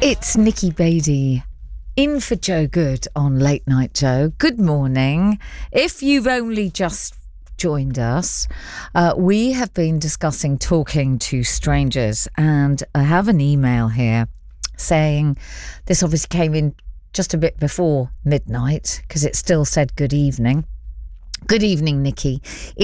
It's Nikki Beattie in for Joe Good on Late Night Joe. Good morning. If you've only just joined us, we have been discussing talking to strangers, and I have an email here saying this obviously came in just a bit before midnight because it still said good evening. Good evening, Nikki.